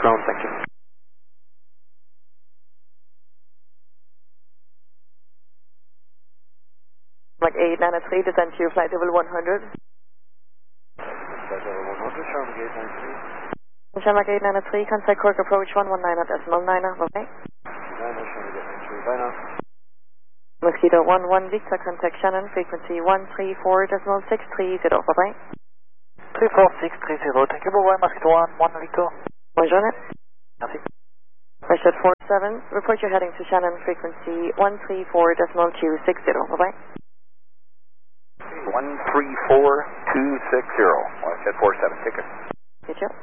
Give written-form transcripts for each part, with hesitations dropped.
ground, thank you. Like 893, descend to flight level 100. Flight level 100, Sharmak 893. Sharmak 893, contact Cork approach 119 at decimal 9, okay? 9, Sharmak 893, bye now. Mosquito 11 Victor, contact Shannon, frequency 134.630, bye-bye. 34630, thank you, bye-bye, Mosquito 1 Victor. Bonjour. Merci. Richard 47, report your heading to Shannon, frequency 134.260, bye-bye. 134.260, Richard 47, ticket. You too.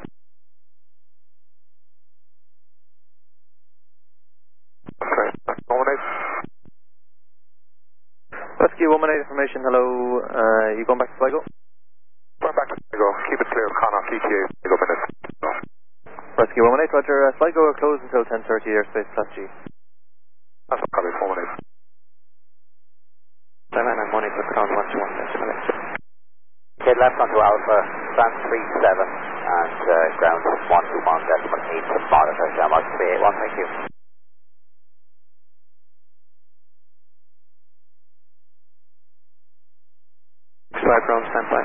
Rescue 118 information, hello, you going back to Sligo? Going back to Sligo, keep it clear of Connacht, ETA, Sligo minutes. Rescue 118, roger, Sligo are closed until 10:30, airspace plus G. That's what copy 418. Thailand, I'm monitor ground 121, Okay, left onto Alpha, stand 37 and ground 121.8 to monitor, Shamrock 381, thank you. Flight ground standby.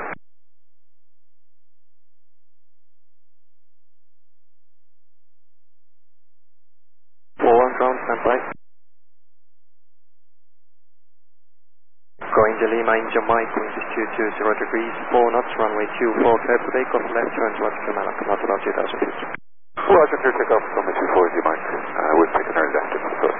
Ground standby. Going to Lima, India Mike, wind is 220 degrees, 4 knots, runway 24, clear for takeoff, left turn towards Kilmarnock, not about 2000 feet. Roger, clear takeoff, runway 24, you might. We'll take an early left, that's good.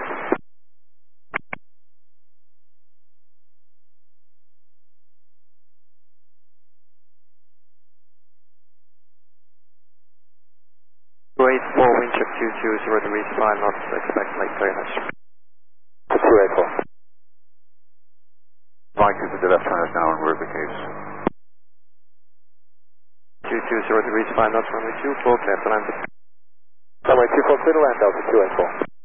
Grade 4, wind check 220 degrees, 5 knots, expect late clearance. 284. Mike is at the left turners now and we're at the case. 220 degrees, 5 knots, runway 24, clear to land. Runway 24, clear to land, Delta 284.